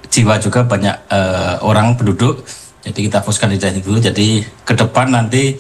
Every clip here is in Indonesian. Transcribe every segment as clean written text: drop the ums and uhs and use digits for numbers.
jiwa juga, banyak orang penduduk. Jadi kita fokuskan di daerah itu. Jadi ke depan nanti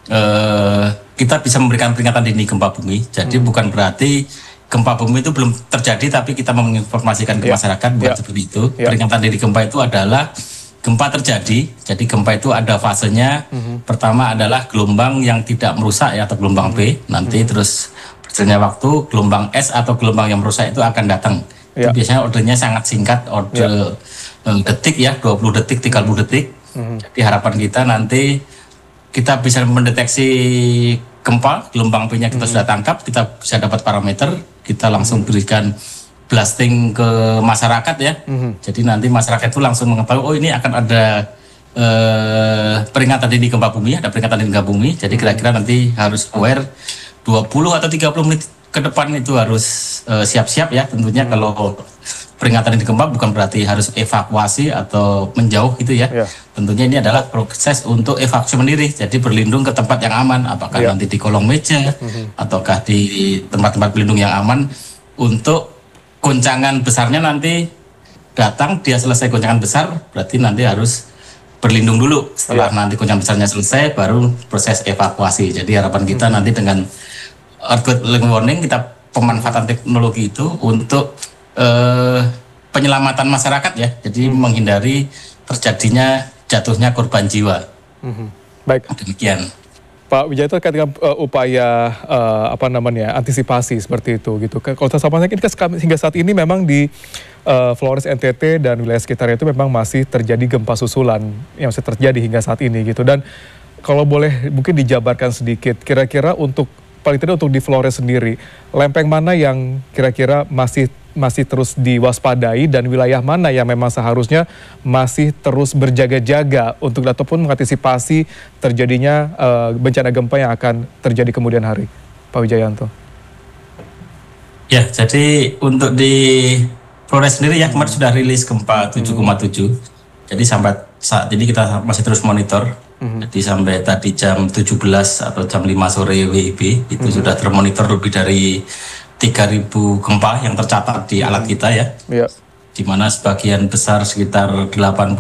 kita bisa memberikan peringatan dini gempa bumi. Jadi bukan berarti gempa bumi itu belum terjadi, tapi kita menginformasikan ke masyarakat bukan seperti itu. Peringatan dini gempa itu adalah gempa terjadi. Jadi gempa itu ada fasenya. Pertama adalah gelombang yang tidak merusak ya, atau gelombang B. Nanti terus berjalannya waktu gelombang S atau gelombang yang merusak itu akan datang. Itu biasanya ordernya sangat singkat, order detik ya, 20 detik, 30 detik. Jadi harapan kita nanti kita bisa mendeteksi gempa, gelombang B-nya kita sudah tangkap, kita bisa dapat parameter, kita langsung berikan blasting ke masyarakat ya. Jadi nanti masyarakat itu langsung mengetahui, oh ini akan ada peringatan dini gempa bumi, ada peringatan dini gempa bumi. Jadi kira-kira nanti harus aware 20 atau 30 menit ke depan itu harus siap-siap ya. Tentunya kalau peringatan dini gempa bukan berarti harus evakuasi atau menjauh gitu ya. Tentunya ini adalah proses untuk evakuasi sendiri. Jadi berlindung ke tempat yang aman, apakah nanti di kolong meja ataukah di tempat-tempat berlindung yang aman. Untuk goncangan besarnya nanti datang, dia selesai goncangan besar, berarti nanti harus berlindung dulu. Setelah nanti goncangan besarnya selesai, baru proses evakuasi. Jadi harapan kita nanti dengan earthquake warning, kita pemanfaatan teknologi itu untuk penyelamatan masyarakat ya. Jadi menghindari terjadinya jatuhnya korban jiwa. Baik. Demikian. Pak Wijayanto, ketika upaya antisipasi seperti itu gitu. Kalau saya sampaikan ini kan hingga saat ini memang di Flores NTT dan wilayah sekitarnya itu memang masih terjadi gempa susulan yang masih terjadi hingga saat ini gitu. Dan kalau boleh mungkin dijabarkan sedikit, kira-kira untuk paling tidak untuk di Flores sendiri, lempeng mana yang kira-kira masih terus diwaspadai dan wilayah mana yang memang seharusnya masih terus berjaga-jaga untuk ataupun mengantisipasi terjadinya bencana gempa yang akan terjadi kemudian hari, Pak Wijayanto? Ya, jadi untuk di Flores sendiri ya, kemarin sudah rilis gempa 7,7. Jadi sampai saat ini kita masih terus monitor. Jadi sampai tadi jam 17 atau jam 5 sore WIB itu sudah termonitor lebih dari 3.000 gempa yang tercatat di alat kita ya. Di mana sebagian besar sekitar 88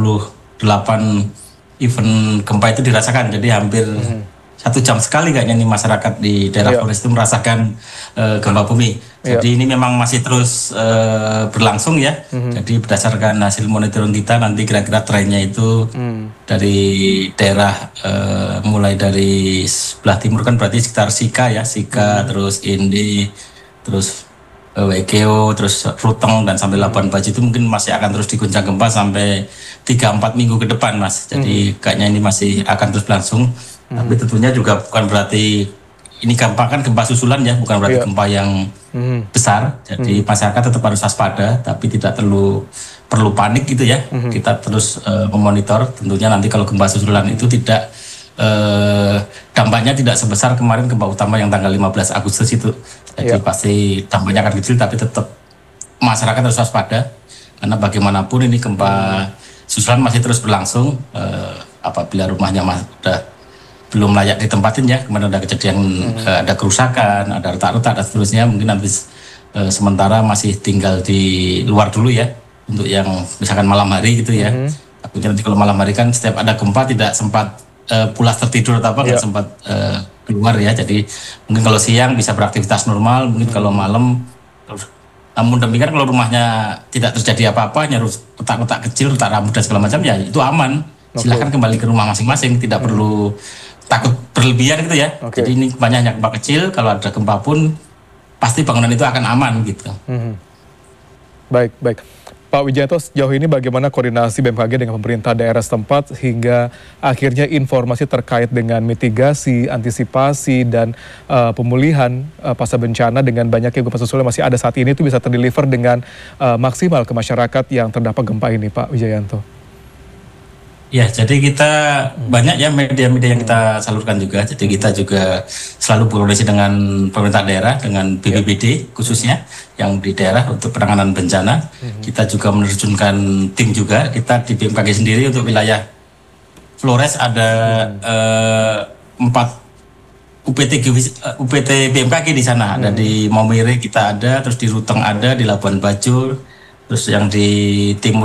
event gempa itu dirasakan. Jadi hampir 1 jam sekali kayaknya nih masyarakat di daerah Flores itu merasakan gempa bumi. Jadi ini memang masih terus berlangsung ya. Jadi berdasarkan hasil monitoring kita nanti kira-kira trennya itu dari daerah mulai dari sebelah timur kan berarti sekitar Sika ya, Sika terus Indi, terus Wekeo, terus Ruteng dan sampai Labuan Bajo itu mungkin masih akan terus diguncang gempa sampai 3-4 minggu ke depan Mas. Jadi kayaknya ini masih akan terus berlangsung. Tapi tentunya juga bukan berarti ini gempa kan gempa susulan ya, bukan berarti gempa yang besar. Jadi masyarakat tetap harus waspada, tapi tidak perlu panik gitu ya. Kita terus memonitor. Tentunya nanti kalau gempa susulan itu tidak dampaknya tidak sebesar kemarin gempa utama yang tanggal 15 Agustus itu. Jadi pasti dampaknya akan kecil, tapi tetap masyarakat harus waspada. Karena bagaimanapun ini gempa susulan masih terus berlangsung. Apabila rumahnya sudah belum layak ditempatin ya, kemudian ada kejadian ada kerusakan, ada retak-retak dan seterusnya, mungkin nanti sementara masih tinggal di luar dulu ya, untuk yang misalkan malam hari gitu ya. Takutnya nanti kalau malam hari kan setiap ada gempa tidak sempat pulas tertidur atau apa, nggak sempat keluar ya. Jadi mungkin kalau siang bisa beraktivitas normal, mungkin kalau malam. Namun demikian kalau rumahnya tidak terjadi apa-apa, hanya retak-retak kecil, retak rambut dan segala macam ya, itu aman. Silahkan kembali ke rumah masing-masing, tidak perlu takut berlebihan gitu ya. Jadi ini banyak hanya gempa kecil, kalau ada gempa pun pasti bangunan itu akan aman gitu. Baik. Pak Wijayanto, sejauh ini bagaimana koordinasi BMKG dengan pemerintah daerah setempat hingga akhirnya informasi terkait dengan mitigasi, antisipasi, dan pemulihan pasca bencana dengan banyaknya gempa susulan masih ada saat ini itu bisa terdeliver dengan maksimal ke masyarakat yang terdampak gempa ini, Pak Wijayanto? Ya, jadi kita banyak ya media-media yang kita salurkan juga. Jadi kita juga selalu berkoordinasi dengan pemerintah daerah, dengan BPBD khususnya yang di daerah untuk penanganan bencana. Kita juga menerjunkan tim juga. Kita di BMKG sendiri untuk wilayah Flores ada 4 UPT BMKG di sana. Ada di Maumere kita ada, terus di Ruteng ada, di Labuan Bajo, terus yang di timur